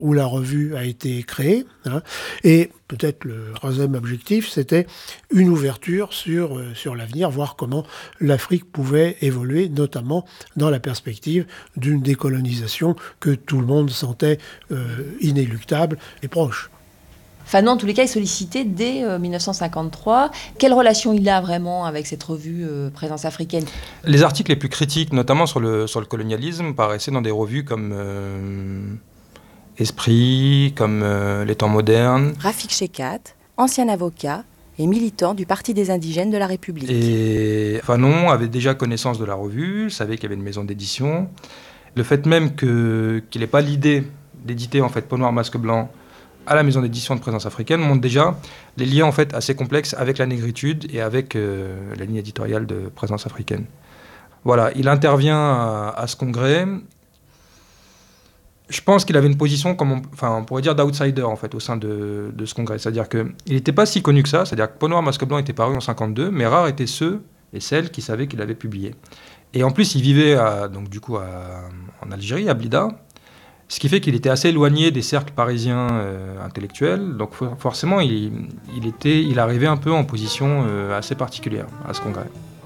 où la revue a été créée. Et peut-être le troisième objectif, c'était une ouverture sur l'avenir, voir comment l'Afrique pouvait évoluer, notamment dans la perspective d'une décolonisation que tout le monde sentait inéluctable et proche. Fanon, en tous les cas, est sollicité dès 1953. Quelle relation il a vraiment avec cette revue Présence africaine ? Les articles les plus critiques, notamment sur le colonialisme, paraissaient dans des revues comme Esprit, comme Les Temps modernes. Rafik Chekhat, ancien avocat et militant du Parti des indigènes de la République. Et Fanon avait déjà connaissance de la revue, savait qu'il y avait une maison d'édition. Le fait même qu'il n'ait pas l'idée d'éditer en fait Peau noire, masque blanc à la maison d'édition de Présence africaine montre déjà les liens en fait assez complexes avec la négritude et avec la ligne éditoriale de Présence africaine. Voilà, il intervient à ce congrès. Je pense qu'il avait une position, on pourrait dire, d'outsider en fait, au sein de ce congrès. C'est-à-dire qu'il n'était pas si connu que ça. C'est-à-dire que Peau noire, masque blanc était paru en 1952, mais rares étaient ceux et celles qui savaient qu'il avait publié. Et en plus, il vivait en Algérie, à Blida, ce qui fait qu'il était assez éloigné des cercles parisiens intellectuels. Donc forcément, il arrivait un peu en position assez particulière à ce congrès.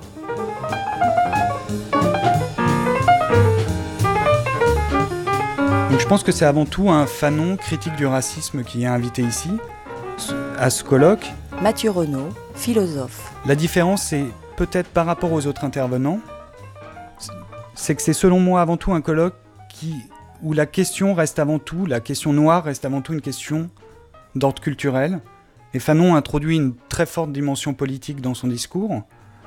Donc je pense que c'est avant tout un Fanon, critique du racisme, qui est invité ici, à ce colloque. Mathieu Renaud, philosophe. La différence, c'est peut-être par rapport aux autres intervenants, c'est que c'est selon moi avant tout un colloque où la question noire reste avant tout une question d'ordre culturel. Et Fanon introduit une très forte dimension politique dans son discours,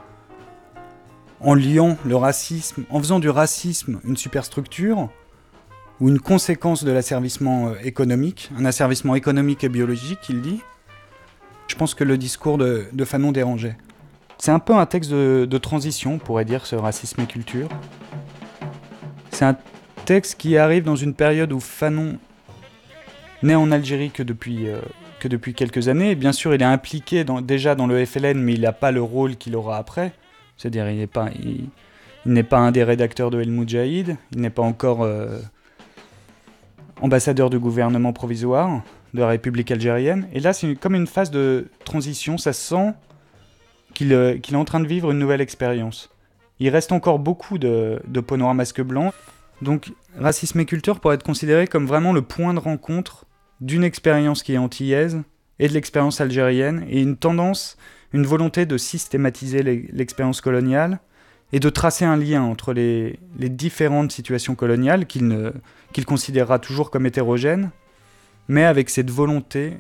en liant le racisme, en faisant du racisme une superstructure, ou une conséquence de l'asservissement économique, un asservissement économique et biologique, il dit. Je pense que le discours de Fanon dérangeait. C'est un peu un texte de transition, on pourrait dire, ce racisme et culture. C'est un texte qui arrive dans une période où Fanon n'est en Algérie que depuis quelques années. Et bien sûr, il est impliqué déjà dans le FLN, mais il n'a pas le rôle qu'il aura après. C'est-à-dire, il n'est pas un des rédacteurs de El Moudjahid, il n'est pas encore ambassadeur du gouvernement provisoire de la République algérienne. Et là, c'est comme une phase de transition. Ça se sent qu'il est en train de vivre une nouvelle expérience. Il reste encore beaucoup de Peau noire, masque blanc. Donc, racisme et culture pourrait être considéré comme vraiment le point de rencontre d'une expérience qui est antillaise et de l'expérience algérienne, et une volonté de systématiser l'expérience coloniale et de tracer un lien entre les différentes situations coloniales qu'il considérera toujours comme hétérogènes, mais avec cette volonté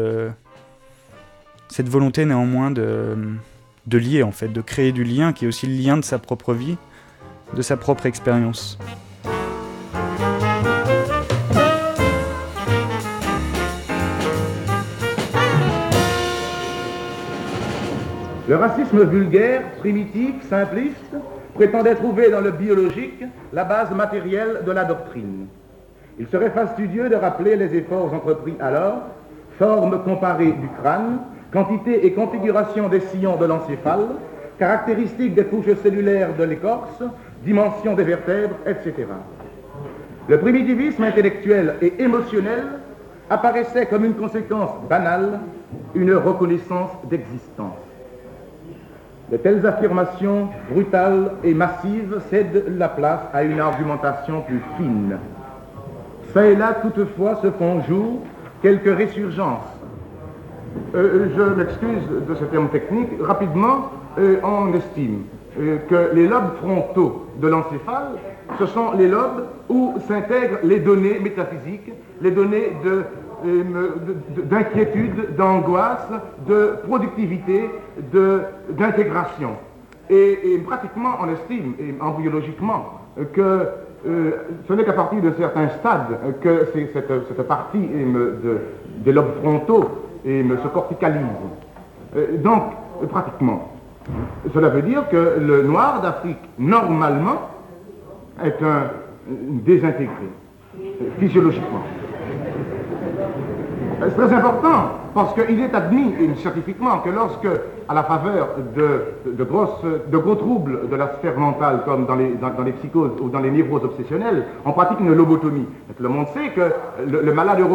néanmoins de lier, en fait, de créer du lien qui est aussi le lien de sa propre vie, de sa propre expérience. Le racisme vulgaire, primitif, simpliste, prétendait trouver dans le biologique la base matérielle de la doctrine. Il serait fastidieux de rappeler les efforts entrepris alors, forme comparée du crâne, quantité et configuration des sillons de l'encéphale, caractéristiques des couches cellulaires de l'écorce, dimension des vertèbres, etc. Le primitivisme intellectuel et émotionnel apparaissait comme une conséquence banale, une reconnaissance d'existence. De telles affirmations brutales et massives cèdent la place à une argumentation plus fine. Ça et là, toutefois, se font jour quelques résurgences. Je m'excuse de ce terme technique. Rapidement, on estime que les lobes frontaux de l'encéphale, ce sont les lobes où s'intègrent les données métaphysiques, les données d'inquiétude, d'angoisse, de productivité, d'intégration. Et pratiquement, on estime, embryologiquement, que ce n'est qu'à partir de certains stades que cette partie des lobes frontaux se corticalise. Donc, pratiquement, cela veut dire que le noir d'Afrique, normalement, est un désintégré, physiologiquement. C'est très important Parce qu'il est admis scientifiquement que lorsque, à la faveur de gros troubles de la sphère mentale, comme dans les psychoses ou dans les névroses obsessionnelles, on pratique une lobotomie. Le monde sait que le malade